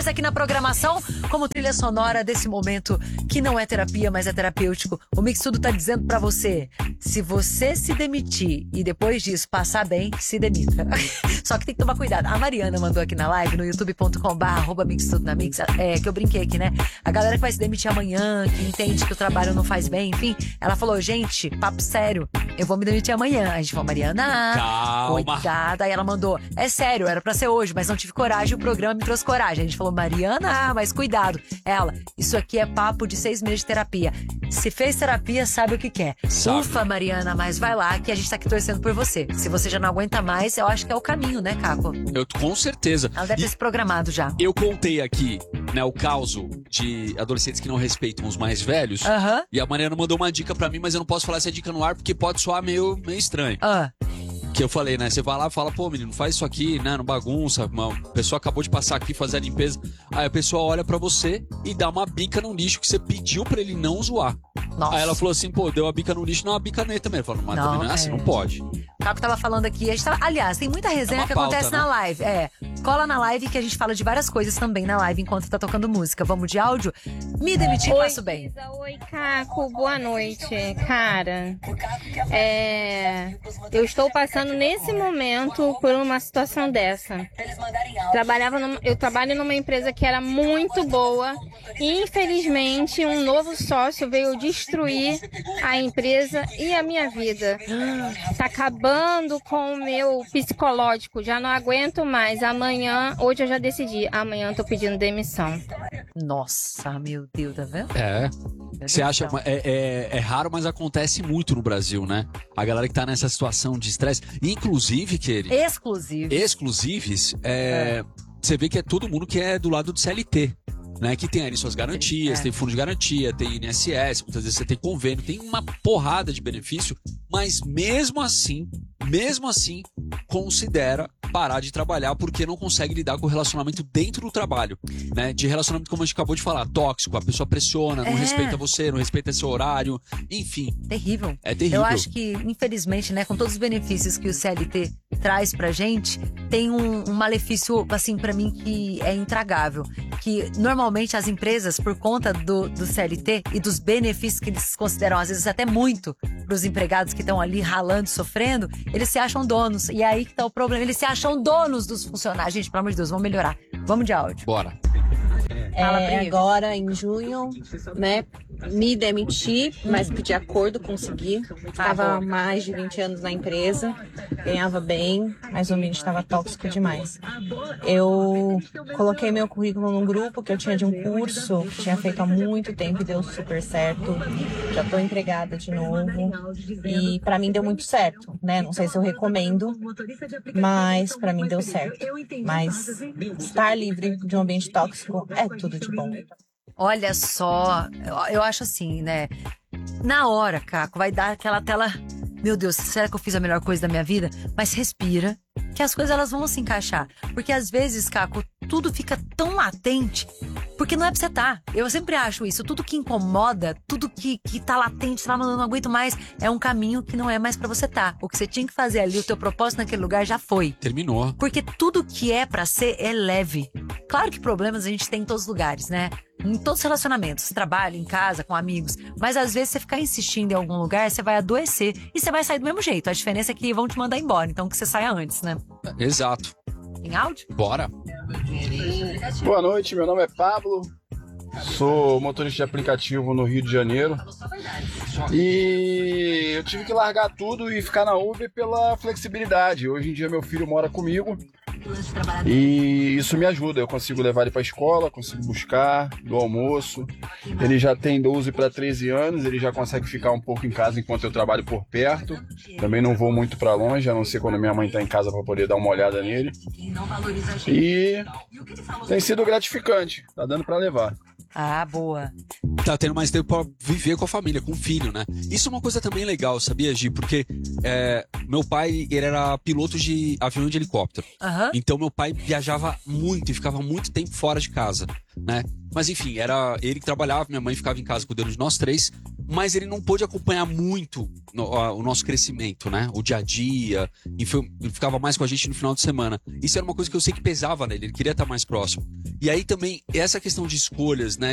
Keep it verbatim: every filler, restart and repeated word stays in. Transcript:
Brothers aqui na programação, como trilha sonora desse momento que não é terapia, mas é terapêutico. O Mix Tudo tá dizendo pra você, se você se demitir e depois disso passar bem, se demita. Só que tem que tomar cuidado. A Mariana mandou aqui na live, no youtube ponto com barra arroba Mix Tudo na Mix, é, que eu brinquei aqui, né? A galera que vai se demitir amanhã, que entende que o trabalho não faz bem, enfim, ela falou, gente, papo sério, eu vou me demitir amanhã. A gente falou, Mariana, calma. Cuidado. Aí ela mandou, é sério, era pra ser hoje, mas não tive coragem, o programa me trouxe coragem. A gente falou, Mariana, mas cuidado. Ela, isso aqui é papo de seis meses de terapia. Se fez terapia, sabe o que quer. Sabe. Ufa, Mariana, mas vai lá que a gente tá aqui torcendo por você. Se você já não aguenta mais, eu acho que é o caminho, né, Caco? Eu, com certeza. Ela deve ter E se programado já. eu contei aqui, né, o caso de adolescentes que não respeitam os mais velhos. Aham. E a Mariana mandou uma dica pra mim, mas eu não posso falar essa dica no ar porque pode soar meio, meio estranho. Ah. Que eu falei, né? Você vai lá e fala, pô, menino, faz isso aqui, né? Não bagunça. Uma pessoa acabou de passar aqui fazer a limpeza. Aí a pessoa olha pra você e dá uma bica no lixo que você pediu pra ele não zoar. Nossa. Aí ela falou assim, pô, deu a bica no lixo, não, a bica nele também. Ele falou, mas Não, também não é assim, é. não pode. O Caco tava falando aqui, a gente tava, aliás, tem muita resenha É uma que pauta, acontece né? na live. É, cola na live que a gente fala de várias coisas também na live enquanto tá tocando música. Vamos de áudio? Me demitir, Oi, faço bem. Isa. Oi, Caco, boa noite. Cara, é, eu estou passando nesse momento por uma situação dessa. Trabalhava numa, eu trabalho numa empresa que era muito boa e, infelizmente, um novo sócio veio destruir a empresa e a minha vida. Tá acabando com o meu psicológico, já não aguento mais. Amanhã, hoje eu já decidi, amanhã eu tô pedindo demissão. Nossa, meu Deus, tá vendo? É. Você acha, Então. é, é, é raro, mas acontece muito no Brasil, né? A galera que tá nessa situação de estresse. Inclusive, querido, Exclusivo. exclusives, é, você vê que é todo mundo que é do lado do C L T. Né, que tem ali suas garantias, É. tem fundo de garantia, tem I N S S, muitas vezes você tem convênio, tem uma porrada de benefício, mas mesmo assim, mesmo assim, considera parar de trabalhar porque não consegue lidar com o relacionamento dentro do trabalho, né? De relacionamento, como a gente acabou de falar, tóxico, a pessoa pressiona, não É. respeita você, não respeita seu horário, enfim, Terrível. é terrível. Eu acho que, infelizmente, né, com todos os benefícios que o C L T traz pra gente, tem um, um malefício, assim, pra mim, que é intragável. Que, normalmente, as empresas, por conta do, do C L T e dos benefícios que eles consideram, às vezes, até muito pros empregados que estão ali ralando, sofrendo, eles se acham donos. E aí que tá o problema. Eles se acham donos dos funcionários. Gente, pelo amor de Deus, vamos melhorar. Vamos de áudio. Bora. Fala, É, Bri. agora em junho, né, me demiti, mas pedi acordo, consegui. Estava há mais de vinte anos na empresa, ganhava bem, mas o ambiente estava tóxico demais. Eu coloquei meu currículo num grupo que eu tinha de um curso que tinha feito há muito tempo e deu super certo. Já estou empregada de novo e para mim deu muito certo, né? Não sei se eu recomendo, mas para mim deu certo. Mas estar livre de um ambiente tóxico é tudo de bom. Olha só, eu, eu acho assim, né? Na hora, Caco, vai dar aquela tela. Meu Deus, será que eu fiz a melhor coisa da minha vida? Mas respira, que as coisas elas vão se encaixar. Porque às vezes, Caco, tudo fica tão latente, porque não é pra você tá. Eu sempre acho isso. Tudo que incomoda, tudo que, que tá latente, você fala, não, não aguento mais, é um caminho que não é mais pra você tá. O que você tinha que fazer ali, o teu propósito naquele lugar já foi. Terminou. Porque tudo que é pra ser é leve. Claro que problemas a gente tem em todos os lugares, né? Em todos os relacionamentos, trabalho, em casa, com amigos. Mas às vezes você ficar insistindo em algum lugar, você vai adoecer e você vai sair do mesmo jeito. A diferença é que vão te mandar embora, então que você saia antes, né? Exato. Em áudio? Bora. Boa noite, meu nome é Pablo, sou motorista de aplicativo no Rio de Janeiro e eu tive que largar tudo e ficar na Uber pela flexibilidade. Hoje em dia meu filho mora comigo e isso me ajuda, eu consigo levar ele para a escola, consigo buscar do almoço. Ele já tem doze para treze anos, ele já consegue ficar um pouco em casa enquanto eu trabalho por perto. Também não vou muito para longe, a não ser quando minha mãe está em casa para poder dar uma olhada nele. E tem sido gratificante, tá dando para levar. Ah, boa. Tá tendo mais tempo pra viver com a família, com o filho, né? Isso é uma coisa também legal, sabia, Gi? Porque é, meu pai, ele era piloto de avião de helicóptero. Aham. Então meu pai viajava muito e ficava muito tempo fora de casa, né? Mas enfim, era ele que trabalhava, minha mãe ficava em casa cuidando de nós três. mas ele não pôde acompanhar muito no, a, o nosso crescimento, né? O dia a dia, e foi, ele ficava mais com a gente no final de semana. Isso era uma coisa que eu sei que pesava nele, ele queria estar mais próximo. E aí também, essa questão de escolhas, né?